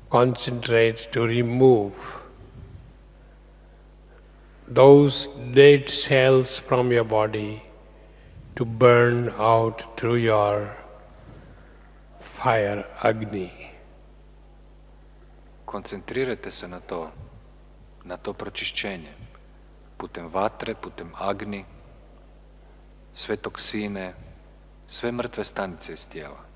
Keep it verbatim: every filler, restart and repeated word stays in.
concentrate to remove those dead cells from your body to burn out through your fire, Agni. Koncentrirajte se na to, na to pročišćenje, putem vatre, putem Agni, sve toksine, sve mrtve stanice iz tijela.